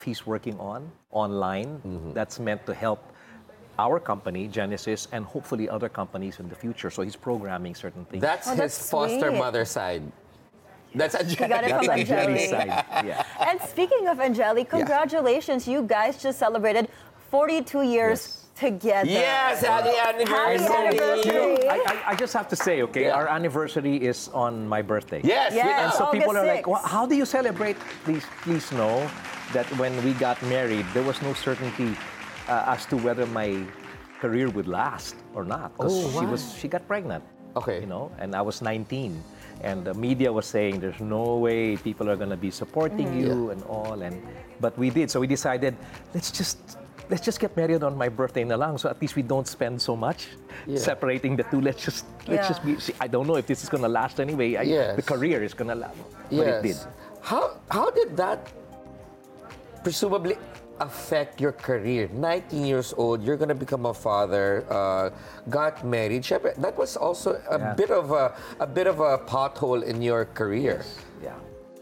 he's working on online that's meant to help our company, Genesis, and hopefully other companies in the future. So he's programming certain things. That's his that's foster sweet. mother side. That's He got it That's from Angeli's Angeli. side. Yeah. And speaking of Angeli, congratulations. You guys just celebrated 42 years together. Yes, happy anniversary. Happy anniversary. I just have to say, okay, our anniversary is on my birthday. Yes, Yes. we And know. so people are August like, well, 6th. how do you celebrate? Please know that when we got married, there was no certainty as to whether my career would last or not. Because she got pregnant. Okay. You know, and I was 19. And the media was saying there's no way people are going to be supporting you and all. But we did. So we decided, let's just get married on my birthday na lang, so at least we don't spend so much separating the two. Let's just be. See, I don't know if this is gonna last anyway. The career is gonna last, but it did. How did that presumably affect your career? 19 years old, you're gonna become a father. Got married. Syempre, that was also a bit of a pothole in your career. Yeah.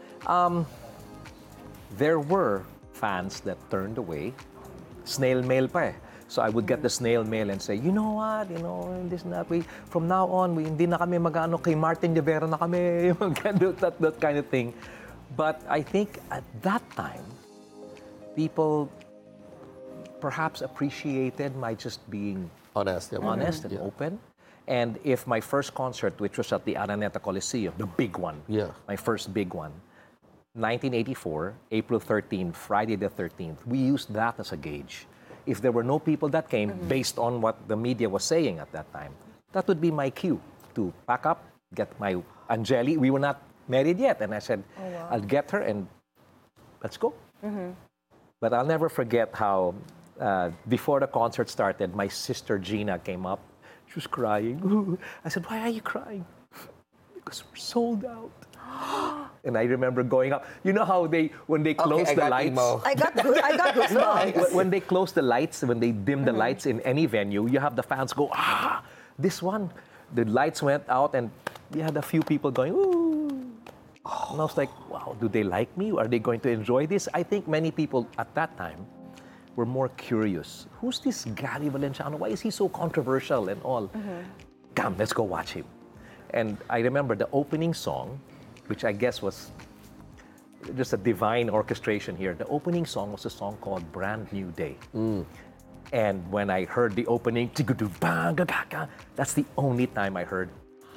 There were fans that turned away. Snail mail pa eh. So I would get the snail mail and say, you know what, this and that. From now on, hindi na kami mag-ano kay Martin Rivera na kami, that kind of thing. But I think at that time, people perhaps appreciated my just being Honest. and open. And if my first concert, which was at the Araneta Coliseum, the big one, my first big one, 1984, April 13th, Friday the 13th, we used that as a gauge. If there were no people that came, based on what the media was saying at that time, that would be my cue to pack up, get my Angeli. We were not married yet. And I said, I'll get her and let's go. But I'll never forget how, before the concert started, my sister Gina came up. She was crying. I said, why are you crying? Because we're sold out. And I remember going up. You know how when they close the lights? I got goosebumps. When they close the lights, when they dim the lights in any venue, you have the fans go, this one. The lights went out and we had a few people going, ooh. And I was like, wow, do they like me? Are they going to enjoy this? I think many people at that time were more curious. Who's this Gary Valenciano? Why is he so controversial and all? Come, let's go watch him. And I remember the opening song, which I guess was just a divine orchestration here. The opening song was a song called Brand New Day. And when I heard the opening, that's the only time I heard.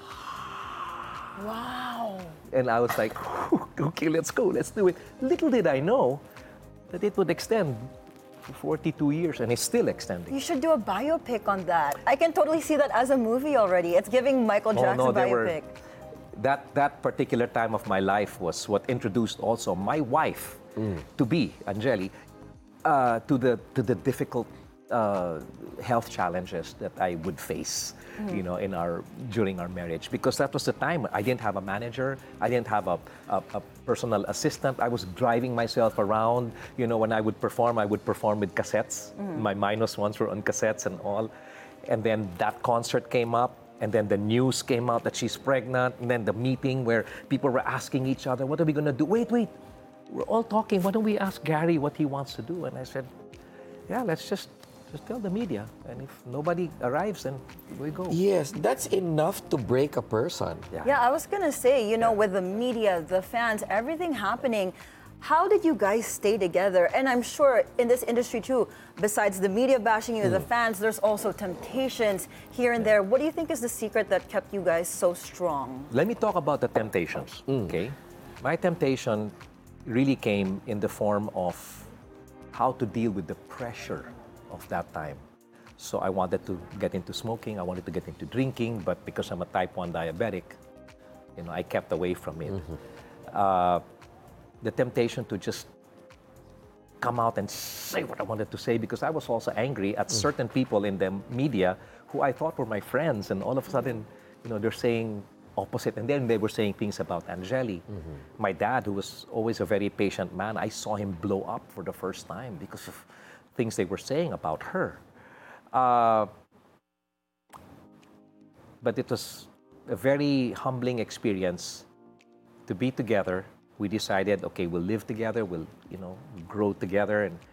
Wow. And I was like, okay, let's go, let's do it. Little did I know that it would extend for 42 years, and it's still extending. You should do a biopic on that. I can totally see that as a movie already. It's giving Michael Jackson biopic. That particular time of my life was what introduced also my wife to be, Angeli, to the difficult health challenges that I would face, during our marriage. Because that was the time I didn't have a manager, I didn't have a personal assistant. I was driving myself around. When I would perform with cassettes. My minus ones were on cassettes and all. And then that concert came up. And then the news came out that she's pregnant. And then the meeting where people were asking each other, what are we going to do? Wait. We're all talking. Why don't we ask Gary what he wants to do? And I said, yeah, let's just tell the media. And if nobody arrives, then we go. Yes, that's enough to break a person. Yeah, I was going to say, with the media, the fans, everything happening, how did you guys stay together? And I'm sure in this industry too, besides the media bashing you, the fans, there's also temptations here and there. What do you think is the secret that kept you guys so strong? Let me talk about the temptations, okay? My temptation really came in the form of how to deal with the pressure of that time. So I wanted to get into smoking, I wanted to get into drinking, but because I'm a type 1 diabetic, I kept away from it. The temptation to just come out and say what I wanted to say, because I was also angry at certain people in the media who I thought were my friends, and all of a sudden, they're saying opposite, and then they were saying things about Angeli. My dad, who was always a very patient man, I saw him blow up for the first time because of things they were saying about her. But it was a very humbling experience to be together we decided, okay, we'll live together, we'll, grow together, and